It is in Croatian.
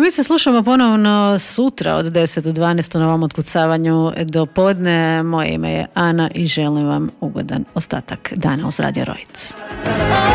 mi se slušamo ponovno sutra od 10 do 12 na ovom otkucavanju do podne. Moje ime je Ana i želim vam ugodan ostatak dana uz Radio Rojc.